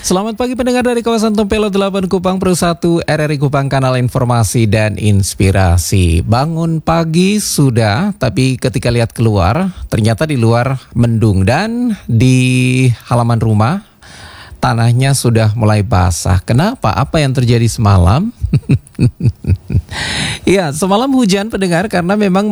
Selamat pagi pendengar dari kawasan Tempelo 8 Kupang Pro 1 RRI Kupang, kanal informasi dan inspirasi. Bangun pagi sudah, tapi ketika lihat keluar, ternyata di luar mendung dan di halaman rumah tanahnya sudah mulai basah. Kenapa? Apa yang terjadi semalam? Ya, semalam hujan pendengar karena memang